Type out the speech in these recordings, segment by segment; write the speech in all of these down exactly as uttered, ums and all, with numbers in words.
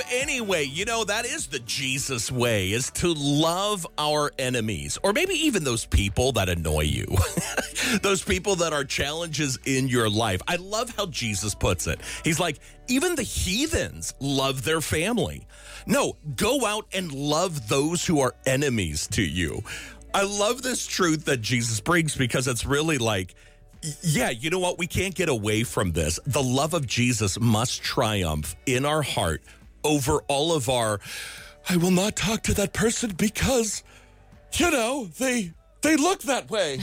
anyway. You know, that is the Jesus way, is to love our enemies, or maybe even those people that annoy you, those people that are challenges in your life. I love how Jesus puts it. He's like, even the heathens love their family. No, go out and love those who are enemies to you. I love this truth that Jesus brings, because it's really like, yeah, you know what? We can't get away from this. The love of Jesus must triumph in our heart over all of our, I will not talk to that person because, you know, they they look that way.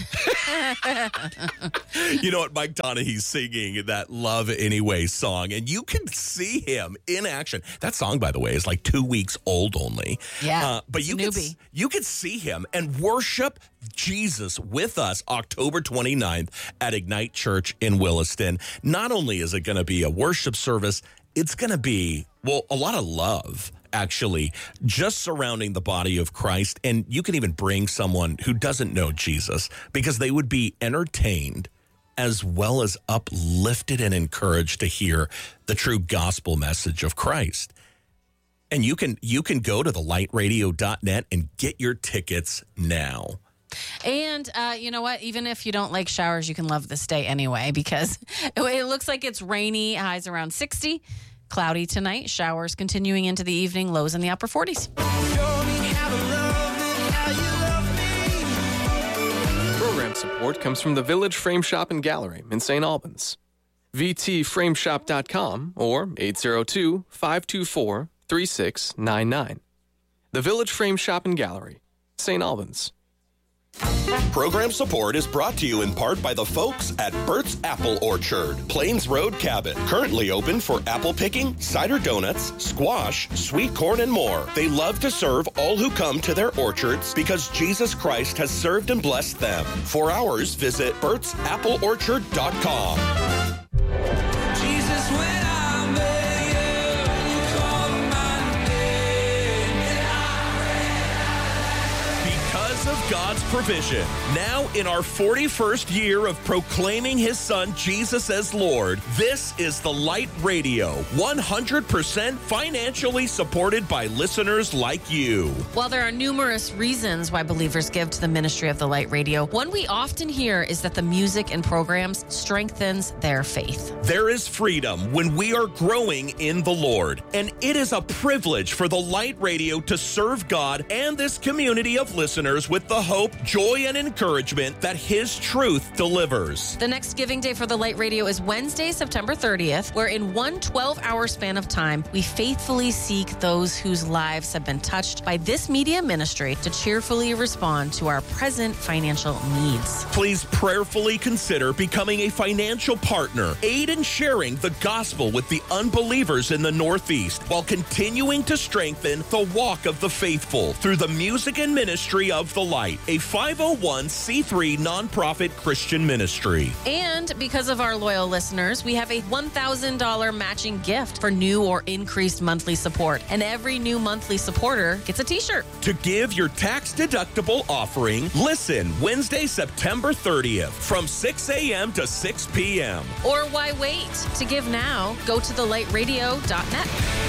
You know what? Mike Donaghy's singing that Love Anyway song, and you can see him in action. That song, by the way, is like two weeks old only. Yeah, uh, but you can, you can see him and worship Jesus with us October twenty-ninth at Ignite Church in Williston. Not only is it going to be a worship service, it's going to be, well, a lot of love, actually, just surrounding the body of Christ. And you can even bring someone who doesn't know Jesus, because they would be entertained as well as uplifted and encouraged to hear the true gospel message of Christ. And you can you can go to the light radio dot net and get your tickets now. And uh, you know what? Even if you don't like showers, you can love this day anyway, because it looks like it's rainy, highs around sixty, cloudy tonight, showers continuing into the evening, lows in the upper forties. Program support comes from the Village Frame Shop and Gallery in Saint Albans. V T frame shop dot com or eight oh two, five two four, three six nine nine. The Village Frame Shop and Gallery, Saint Albans. Program support is brought to you in part by the folks at Bert's Apple Orchard, Plains Road Cabot. Currently open for apple picking, cider donuts, squash, sweet corn, and more. They love to serve all who come to their orchards because Jesus Christ has served and blessed them. For hours, visit berts apple orchard dot com. Jesus, when I met you, you called my name. Because of God's provision, now in our forty-first year of proclaiming his son Jesus as Lord, this is the Light Radio, one hundred percent financially supported by listeners like you. While there are numerous reasons why believers give to the ministry of the Light Radio, one we often hear is that the music and programs strengthens their faith. There is freedom when we are growing in the Lord, and it is a privilege for the Light Radio to serve God and this community of listeners with the hope, joy, and encouragement that his truth delivers. The next giving day for the Light Radio is Wednesday, September thirtieth, where in one twelve-hour span of time, we faithfully seek those whose lives have been touched by this media ministry to cheerfully respond to our present financial needs. Please prayerfully consider becoming a financial partner. Aid in sharing the gospel with the unbelievers in the Northeast while continuing to strengthen the walk of the faithful through the music and ministry of the Light, a five oh one c three nonprofit Christian ministry. And because of our loyal listeners, we have a one thousand dollars matching gift for new or increased monthly support. And every new monthly supporter gets a t-shirt. To give your tax-deductible offering, listen Wednesday, September thirtieth from six a.m. to six p.m. Or why wait? To give now, go to the light radio dot net.